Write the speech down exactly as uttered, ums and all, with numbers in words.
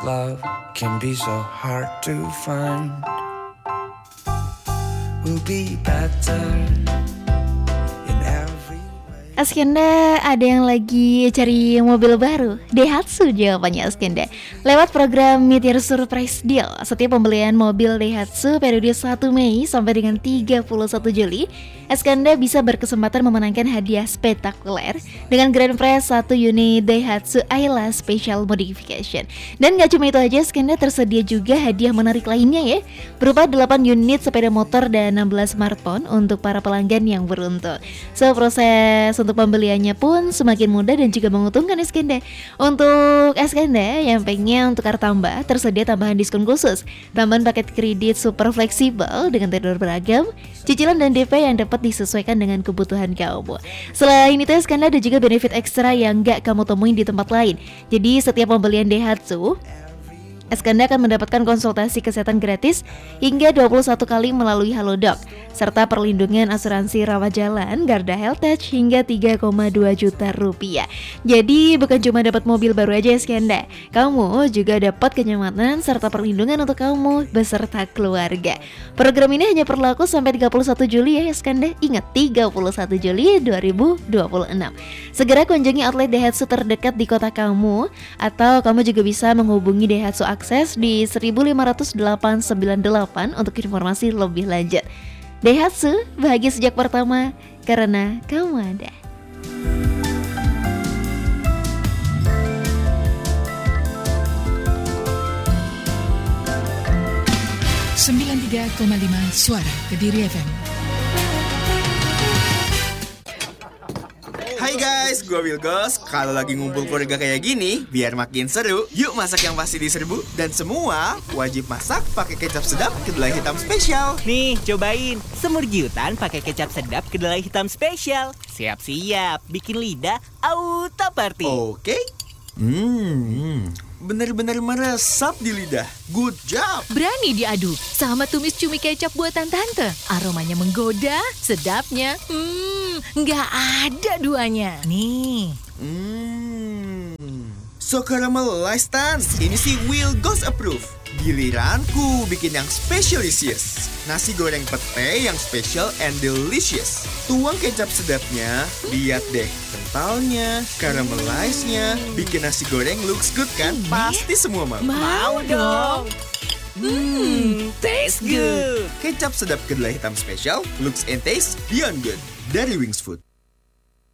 love can be so hard to find. We'll be better in every way. Askenda, ada yang lagi cari mobil baru? Daihatsu jawabannya Askenda. Lewat program Mid-Year Surprise Deal, setiap pembelian mobil Daihatsu periode satu Mei sampai dengan tiga puluh satu Juli, Askenda bisa berkesempatan memenangkan hadiah spektakuler dengan Grand Prize satu unit Daihatsu Ayla Special Modification. Dan gak cuma itu aja, Askenda tersedia juga hadiah menarik lainnya ya, berupa delapan unit sepeda motor dan enam belas smartphone untuk para pelanggan yang beruntung. So, proses untuk pembeliannya pun semakin mudah dan juga menguntungkan Askenda. Untuk Askenda yang pengen tukar tambah, tersedia tambahan diskon khusus, tambahan paket kredit super fleksibel dengan tenor beragam, cicilan dan D P yang dapat disesuaikan dengan kebutuhan kamu. Selain itu, Askenda ada juga benefit ekstra yang gak kamu temuin di tempat lain. Jadi setiap pembelian Daihatsu, Askenda akan mendapatkan konsultasi kesehatan gratis hingga dua puluh satu kali melalui Halodoc, serta perlindungan asuransi rawat jalan Garda Healthtouch hingga tiga koma dua juta rupiah. Jadi bukan cuma dapat mobil baru aja Askenda, kamu juga dapat kenyamanan serta perlindungan untuk kamu beserta keluarga. Program ini hanya berlaku sampai tiga puluh satu Juli ya Askenda. Ingat, tiga puluh satu Juli dua ribu dua puluh enam. Segera kunjungi outlet Daihatsu terdekat di kota kamu, atau kamu juga bisa menghubungi Daihatsu Akses di seribu lima ratus delapan sembilan delapan untuk informasi lebih lanjut. Daihatsu, bahagia sejak pertama karena kamu ada. sembilan puluh tiga koma lima Suara Kediri F M. Hai guys, gue Wilgos. Kalau lagi ngumpul keluarga kayak gini, biar makin seru, yuk masak yang pasti diserbu. Dan semua wajib masak pakai kecap sedap kedelai hitam spesial. Nih, cobain semur giutan pakai kecap sedap kedelai hitam spesial. Siap-siap, bikin lidah auto party. Oke. Hmm, bener-bener meresap di lidah. Good job. Berani diadu sama tumis cumi kecap buatan tante. Aromanya menggoda, sedapnya, hmm, nggak ada duanya. Nih. Hmm, so caramelized Tan. Ini sih Wilgos approve. Giliranku bikin yang specialisious. Nasi goreng pete yang special and delicious. Tuang kecap sedapnya, lihat deh kentalnya, caramelize-nya, bikin nasi goreng looks good kan? Pasti semua mau. Mau dong. Hmm, taste good. Kecap sedap kedelai hitam spesial, looks and taste beyond good. Dari Wings Food.